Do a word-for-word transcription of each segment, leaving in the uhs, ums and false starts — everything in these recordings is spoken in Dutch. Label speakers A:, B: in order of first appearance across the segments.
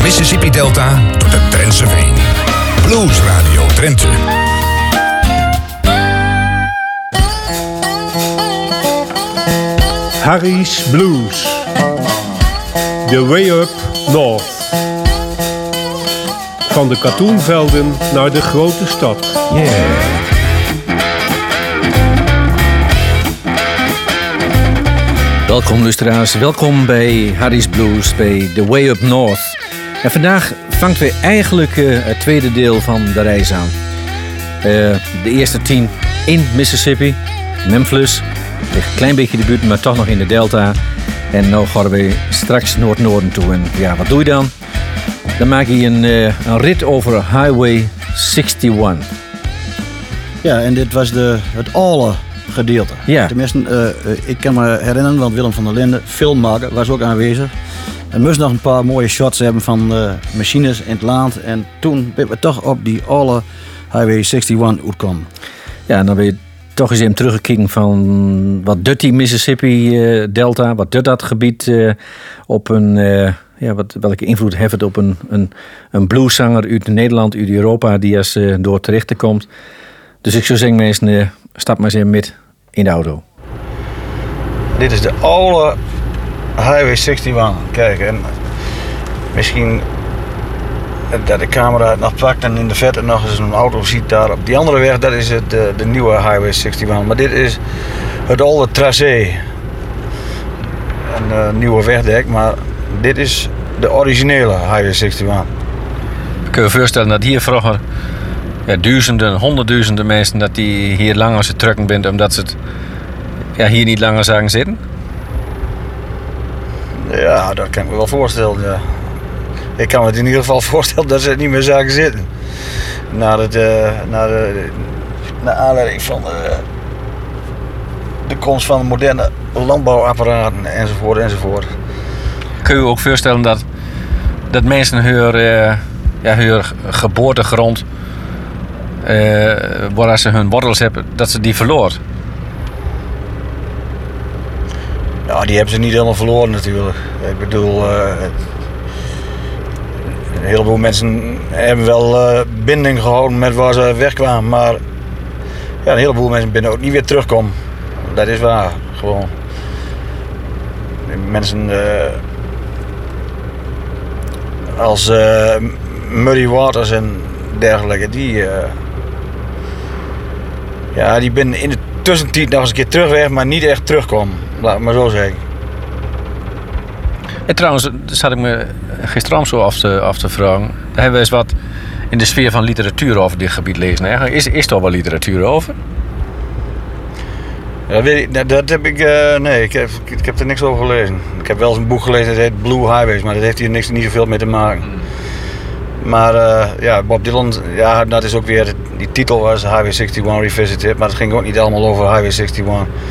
A: Mississippi Delta tot de Drentse Veen. Blues Radio Drenthe.
B: Harry's Blues. The Way Up North. Van de katoenvelden naar de grote stad.
A: Yeah.
C: Welkom luisteraars, welkom bij Harry's Blues, bij The Way Up North. En vandaag vangt weer eigenlijk uh, het tweede deel van de reis aan. Uh, de eerste tien in Mississippi, Memphis. Ligt een klein beetje de buurt, maar toch nog in de Delta. En nu gaan we straks Noord-Noorden toe. En ja, wat doe je dan? Dan maak je een, uh, een rit over Highway eenenzestig.
D: Ja, en dit was de, het alle gedeelte.
C: Ja.
D: Tenminste, uh, ik kan me herinneren, want Willem van der Linden, filmmaker, was ook aanwezig. En moest nog een paar mooie shots hebben van uh, machines in het land. En toen ben we toch op die alle Highway eenenzestig uitkomen.
C: Ja, en dan ben je toch eens even teruggekeken van wat doet die Mississippi uh, Delta, wat doet dat gebied uh, op een, uh, ja, wat, welke invloed heeft het op een, een, een blueszanger uit Nederland, uit Europa, die als uh, door terecht komt. Dus ik zou zeggen, mensen, uh, stap maar eens even met in de auto.
D: Dit is de oude Highway eenenzestig. Kijk, en misschien dat de camera het nog pakt en in de verte nog eens een auto ziet daar op die andere weg, dat is het, de, de nieuwe Highway eenenzestig. Maar dit is het oude tracé. Een uh, nieuwe wegdek, maar dit is de originele Highway eenenzestig.
C: Kun je je voorstellen dat hier vroeger ja, duizenden, honderdduizenden mensen dat die hier lang als ze trucken bent omdat ze het ja, hier niet langer zagen zitten?
D: Ja, dat kan ik me wel voorstellen, ja. Ik kan me in ieder geval voorstellen dat ze het niet meer zagen zitten. Na, het, uh, na de na aanleiding van de, de komst van de moderne landbouwapparaten enzovoort enzovoort.
C: Kun je je ook voorstellen dat, dat mensen hun, uh, ja, hun geboortegrond, uh, waar ze hun wortels hebben, dat ze die verloor?
D: Ja, die hebben ze niet helemaal verloren natuurlijk. Ik bedoel, uh, een heleboel mensen hebben wel uh, binding gehouden met waar ze wegkwamen, maar ja, een heleboel mensen binnen ook niet weer terugkomen. Dat is waar, gewoon. Mensen uh, als uh, Muddy Waters en dergelijke, die, uh, ja, die binnen in de tussentijd nog eens een keer terugweg, maar niet echt terugkomen, laat ik maar zo zeggen.
C: En trouwens, zat ik me gisteravond zo af te, af te vragen. Daar hebben we eens wat in de sfeer van literatuur over dit gebied lezen. Hè? Is, is er wel literatuur over?
D: Ja, weet ik, dat heb ik, uh, nee, ik heb, ik heb er niks over gelezen. Ik heb wel eens een boek gelezen dat heet Blue Highways, maar dat heeft hier niks, niet zoveel mee te maken. Mm. Maar uh, ja, Bob Dylan, ja, dat is ook weer, die titel was Highway eenenzestig Revisited, maar het ging ook niet allemaal over Highway eenenzestig.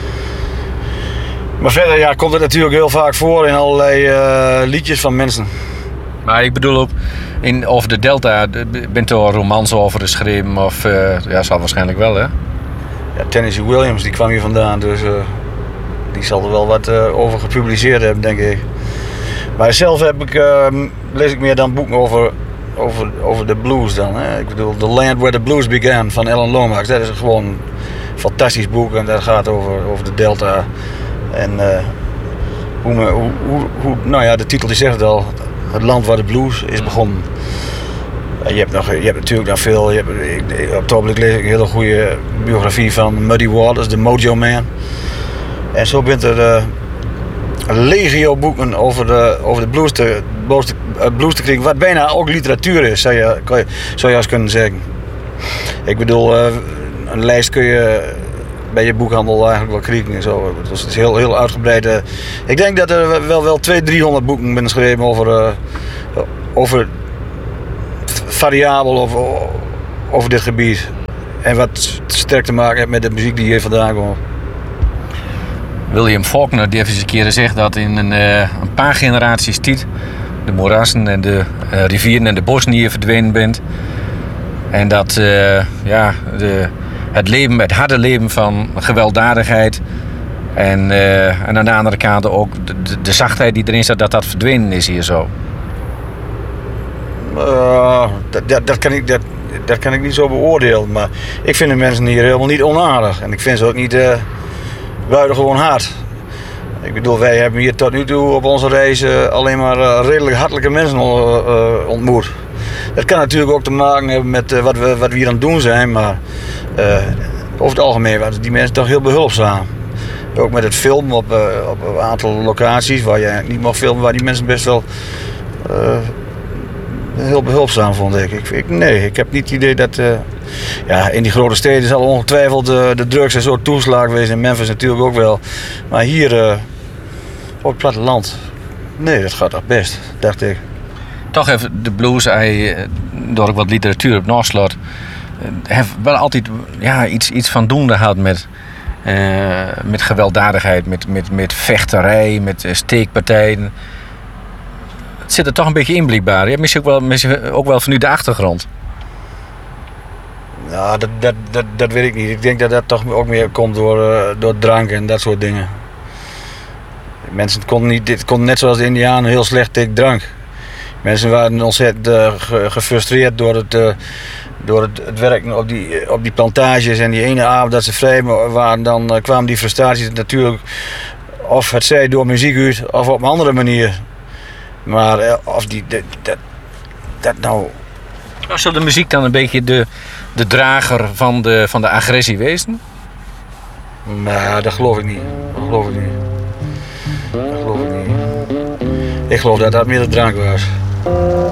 D: Maar verder ja, komt het natuurlijk heel vaak voor in allerlei uh, liedjes van mensen.
C: Maar ik bedoel ook, in, over de Delta, bent er romans over geschreven? Of, uh, ja, zal waarschijnlijk wel, hè?
D: Ja, Tennessee Williams, die kwam hier vandaan, dus uh, die zal er wel wat uh, over gepubliceerd hebben, denk ik. Maar zelf heb ik, uh, lees ik meer dan boeken over, over, over de blues dan. Hè? Ik bedoel, The Land Where the Blues Began van Alan Lomax. Dat is gewoon een fantastisch boek en dat gaat over, over de Delta. En uh, hoe, me, hoe, hoe, hoe, nou ja, de titel die zegt het al, het land waar de blues is begonnen. Je hebt, nog, je hebt natuurlijk nog veel, je hebt, op het ogenblik lees ik een hele goede biografie van Muddy Waters, de Mojo Man. En zo bent er uh, een legio boeken over de, over de blues, te, blues, te, uh, blues te krijgen, wat bijna ook literatuur is, zou je, kan je, zou je eens kunnen zeggen. Ik bedoel, uh, een lijst kun je bij je boekhandel eigenlijk wel krijgen en zo. Dus het is heel, heel uitgebreid. Uh, ik denk dat er wel, wel tweehonderd, driehonderd boeken zijn geschreven over, uh, over variabel over, over dit gebied. En wat sterk te maken heeft met de muziek die hier vandaan komt.
C: William Faulkner die heeft eens een keer gezegd dat in een, uh, een paar generaties tijd de moerassen en de uh, rivieren en de bossen hier verdwenen bent. En dat uh, ja, de, het, leven, het harde leven van gewelddadigheid en, uh, en aan de andere kant ook de, de, de zachtheid die erin zat, dat dat verdwenen is hier zo.
D: Uh, dat, dat, dat, kan ik, dat, dat kan ik niet zo beoordelen. Maar ik vind de mensen hier helemaal niet onaardig. En ik vind ze ook niet uh, buitengewoon hard. Ik bedoel, wij hebben hier tot nu toe op onze reizen alleen maar uh, redelijk hartelijke mensen uh, uh, ontmoet. Dat kan natuurlijk ook te maken hebben met uh, wat, we, wat we hier aan het doen zijn. Maar uh, over het algemeen waren die mensen toch heel behulpzaam. Ook met het filmen op, uh, op een aantal locaties waar je niet mag filmen, waar die mensen best wel uh, heel behulpzaam vond ik. ik. Ik. Nee, ik heb niet het idee dat... Uh, ja, in die grote steden zal ongetwijfeld uh, de drugs en zo toeslagen geweest. In Memphis natuurlijk ook wel. Maar hier, uh, op het platteland, nee, dat gaat toch best, dacht ik.
C: Toch heeft de blues, hij, door ook wat literatuur op Noorslot, heeft wel altijd ja, iets, iets van doende gehad met, uh, met gewelddadigheid, met, met, met vechterij, met steekpartijen. Het zit er toch een beetje in blijkbaar. Ja, misschien ook wel, misschien ook wel van u de achtergrond.
D: Ja, dat, dat, dat, dat weet ik niet. Ik denk dat dat toch ook meer komt door, uh, door drank en dat soort dingen. Mensen konden niet, dit kon net zoals de Indianen heel slecht tegen drank. Mensen waren ontzettend uh, ge, gefrustreerd door het, uh, door het, het werken op die, op die plantages. En die ene avond dat ze vrij waren, dan uh, kwamen die frustraties natuurlijk, of het zij door muziek uit, of op een andere manier. Maar uh, of die, dat, dat, dat nou...
C: Zou de muziek dan een beetje de, de drager van de, van de agressie wezen?
D: Nou, dat geloof ik niet. Dat geloof ik niet. Dat geloof ik niet. Ik geloof dat dat meer de drank was.